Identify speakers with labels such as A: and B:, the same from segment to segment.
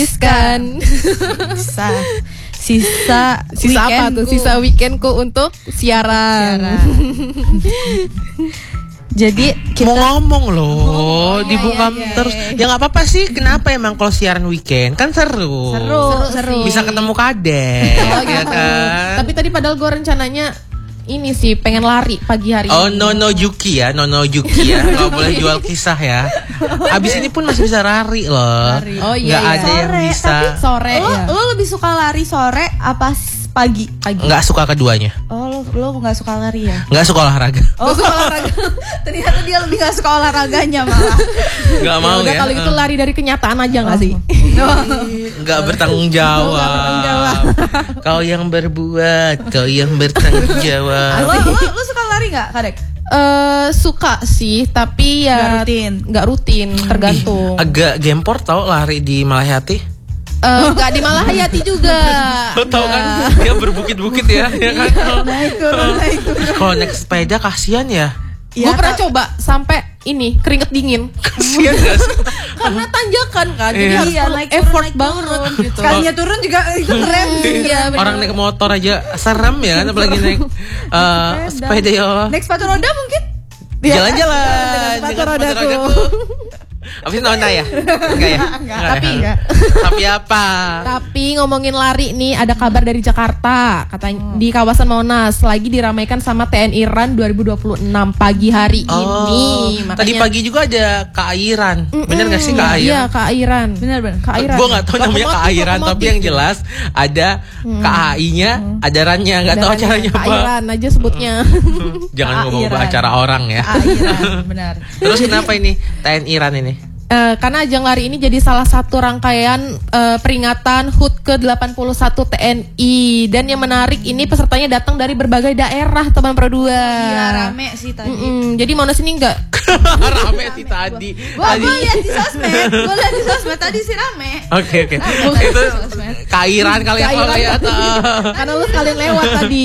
A: Kan
B: sisa
A: apa tuh? Sisa weekendku untuk siaran.
B: Jadi kita
C: mau ngomong loh, dibuka terus. Ya nggak apa-apa sih. Kenapa emang kalau siaran weekend kan seru. Bisa ketemu kadek, ya kan?
A: Tapi tadi padahal gue rencananya ini sih pengen lari pagi hari.
C: Oh ini. Nono Yuki ya. Nggak boleh jual kisah ya. Abis ini pun masih bisa lari loh.
A: Oh iya.
C: Nggak ada
B: sore,
C: yang bisa.
B: tapi
A: sore.
B: Lo lebih suka lari sore apa pagi?
C: Nggak suka keduanya.
B: Oh lo nggak suka lari ya?
C: Nggak suka olahraga.
B: Oh suka olahraga. Ternyata dia lebih nggak suka olahraganya malah.
C: Nggak mau
A: udah
C: ya.
A: Kalau gitu lari dari kenyataan aja nggak sih?
C: Nggak bertanggung jawab. Kau yang berbuat, kau yang bertanggung jawab.
B: Lo suka lari nggak, Kadek?
A: Suka sih, tapi ya nggak rutin, tergantung.
C: Agak gempor tau lari di Malahati.
A: Nggak di Malahayati juga.
C: Lo tau kan dia berbukit-bukit ya kan?
B: Naik turun.
C: Kalau naik sepeda kasihan ya.
A: Gue pernah coba sampai ini keringet dingin.
C: Kasihan gak sih?
A: Karena tanjakan kan, jadi harus
B: naik
A: effort
B: turun,
A: banget gitu.
B: Sekalinya turun juga ikut rem.
C: Orang naik motor aja serem ya kan, apalagi naik sepeda ya.
B: Naik sepatu roda mungkin?
C: Jalan-jalan dengan sepatu rodaku. Abis nona ya? Enggak ya? Tapi apa?
A: Tapi ngomongin lari nih, ada kabar dari Jakarta. Katanya di kawasan Monas lagi diramaikan sama TNI Run 2026 pagi hari ini. Makanya,
C: tadi pagi juga ada keairan. Bener gak sih keairan?
A: Iya, keairan. Bener. Keairan.
C: Gue gak tahu namanya keairan, tapi yang jelas ada KAI-nya, ada rannya. Gak tahu acaranya apa.
A: Keairan aja sebutnya.
C: Jangan ngomong acara orang ya.
B: Keairan, benar.
C: Terus kenapa ini TNI Run ini?
A: Karena ajang lari ini jadi salah satu rangkaian peringatan HUT ke-81 TNI. Dan yang menarik ini pesertanya datang dari berbagai daerah, teman Pro 2.
B: Iya, rame sih tadi.
A: Jadi Monas ini enggak
C: rame sih tadi.
B: Gue lihat di sosmed tadi sih rame.
C: Oke. Itu kairan kali ya kalau lihat.
A: Karena lu sekalian lewat tadi.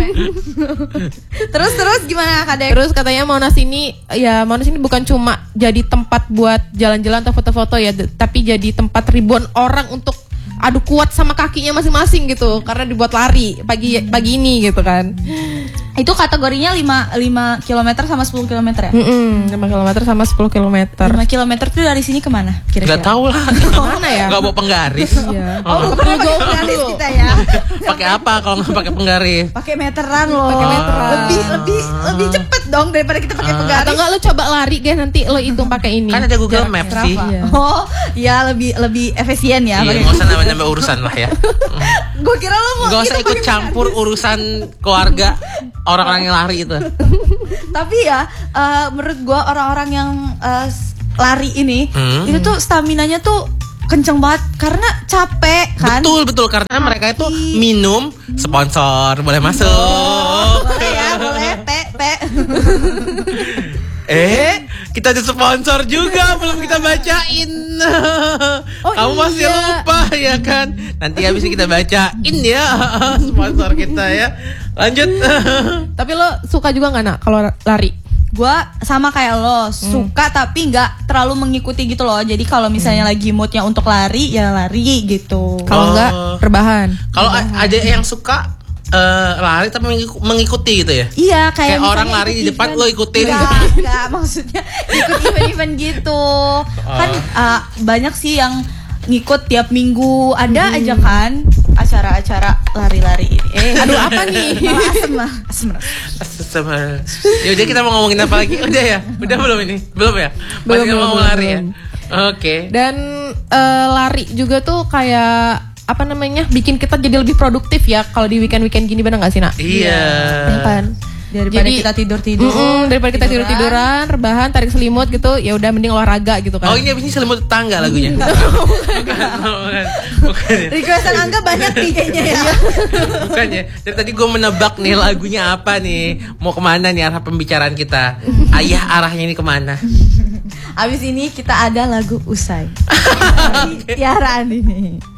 B: Terus gimana Kadek?
A: Terus katanya Monas ini bukan cuma jadi tempat buat jalan-jalan atau foto-foto ya, tapi jadi tempat ribuan orang untuk adu kuat sama kakinya masing-masing gitu, karena dibuat lari pagi ini gitu kan.
B: Itu kategorinya 5 km sama 10 km ya?
A: 5 km sama 10 km.
B: 5 km tuh dari sini kemana kira-kira?
C: Gak tau lah.
A: Kemana ya?
C: Gak bawa penggaris.
A: Iya.
B: Pernah pakai penggaris kita ya?
C: Pakai apa kalau nggak pakai penggaris?
B: Pakai meteran loh.
A: Pakai meteran.
B: Lebih cepet dong daripada kita pakai penggaris.
A: Atau enggak lo coba lari deh, nanti lo hitung pakai ini.
C: Kan ada Google Maps sih.
A: Iya.
B: Oh, ya lebih efisien ya.
C: Iya, nggak usah nambah urusan lah ya.
B: Gue kira lo mau.
C: Gak usah ikut campur urusan keluarga orang-orang yang lari itu.
B: Tapi ya, menurut gue orang-orang yang lari ini itu tuh staminanya tuh kenceng banget karena capek kan.
C: Betul karena mereka itu minum sponsor boleh masuk.
B: Boleh ya, boleh pe.
C: Kita ada sponsor juga belum kita bacain. Kamu masih lupa ya kan? Nanti habis ini kita bacain ya sponsor kita ya. Lanjut.
A: Tapi lo suka juga nggak nak kalau lari?
B: Gua sama kayak lo, suka tapi nggak terlalu mengikuti gitu loh. Jadi kalau misalnya lagi moodnya untuk lari ya lari gitu.
A: Kalau nggak rebahan.
C: Kalau ada yang suka lari tapi mengikuti gitu ya?
B: Iya, kayak
C: orang lari di depan lo ikutin.
B: Enggak, maksudnya ikut event-event gitu. Kan banyak sih yang ngikut tiap minggu, ada aja kan acara-acara lari-lari ini.
A: Aduh, apa nih?
C: Asem. Ya udah, kita mau ngomongin apa lagi? Udah ya? Udah belum ini? Belum ya? Masih mau lari ya? Oke.
A: Dan lari juga tuh kayak apa namanya, bikin kita jadi lebih produktif ya kalau di weekend gini, benar nggak sih nak?
C: Iya.
A: Ya kan?
B: Daripada kita tidur-tidur,
A: daripada kita tidur-tiduran, rebahan, tarik selimut gitu, ya udah mending olahraga gitu kan.
C: Oh, ini abis ini selimut tetangga lagunya. Bukan.
B: Requestan Angga banyak nih kayaknya ya.
C: Bukan ya. Dari tadi gue menebak nih lagunya apa nih, mau kemana nih arah pembicaraan kita. Ayah arahnya ini kemana?
B: Abis ini kita ada lagu usai. Tiaraan ini.